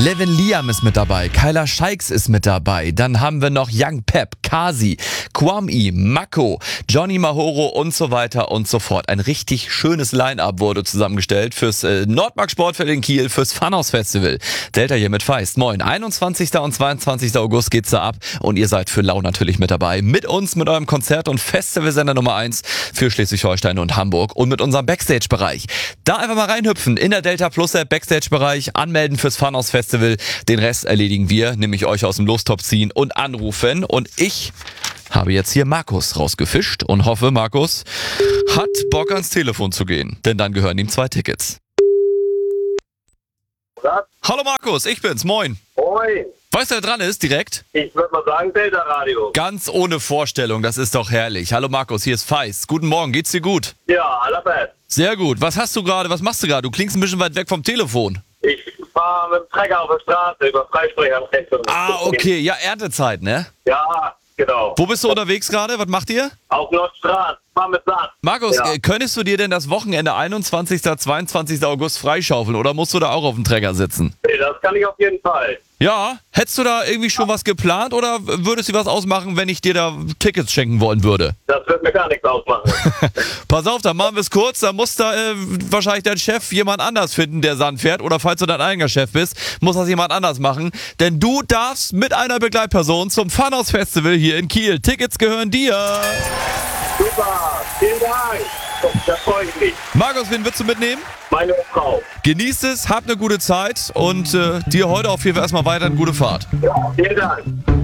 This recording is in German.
Levin Liam ist mit dabei, Kyla Scheiks ist mit dabei, dann haben wir noch Young Pep, Kasi, Kwame, Mako, Johnny Mahoro und so weiter und so fort. Ein richtig schönes Line-Up wurde zusammengestellt fürs Nordmark Sportfeld in Kiel, fürs Funhouse Festival. Delta hier mit Feist. Moin, 21. und 22. August geht's da ab und ihr seid für Lau natürlich mit dabei. Mit uns, mit eurem Konzert- und Festivalsender Nummer 1 für Schleswig-Holstein und Hamburg und mit unserem Backstage-Bereich. Da einfach mal reinhüpfen in der Delta Plus App Backstage-Bereich, anmelden fürs Funhouse Festival. Den Rest erledigen wir, nämlich euch aus dem Lostopf ziehen und anrufen. Und ich habe jetzt hier Markus rausgefischt und hoffe, Markus hat Bock ans Telefon zu gehen. Denn dann gehören ihm 2 Tickets. Was? Hallo Markus, ich bin's. Moin. Moin. Weißt du, wer dran ist direkt? Ich würde mal sagen, Delta Radio. Ganz ohne Vorstellung, das ist doch herrlich. Hallo Markus, hier ist Feist. Guten Morgen, geht's dir gut? Ja, allerbest. Sehr gut. Was hast du gerade, was machst du gerade? Du klingst ein bisschen weit weg vom Telefon. Ich fahre mit dem Trecker auf der Straße über Freisprecherrecht. Ah, okay. Ja, Erntezeit, ne? Ja, genau. Wo bist du unterwegs gerade? Was macht ihr? Auf Nordstrand. Fahr mit Sand. Markus, Ja. könntest du dir denn das Wochenende 21. 22. August freischaufeln oder musst du da auch auf dem Trecker sitzen? Nee, das kann ich auf jeden Fall. Ja, hättest du da irgendwie schon was geplant oder würdest du was ausmachen, wenn ich dir da Tickets schenken wollen würde? Das wird mir gar nichts ausmachen. Pass auf, dann machen wir es kurz, da muss da wahrscheinlich dein Chef jemand anders finden, der Sand fährt oder falls du dein eigener Chef bist, muss das jemand anders machen, denn du darfst mit einer Begleitperson zum Funhouse Festival hier in Kiel. Tickets gehören dir. Super. Vielen Dank. Da freue ich mich. Markus, wen würdest du mitnehmen? Meine Frau. Genießt es, habt eine gute Zeit und dir heute auf jeden Fall erstmal weiter eine gute Fahrt. Ja, vielen Dank.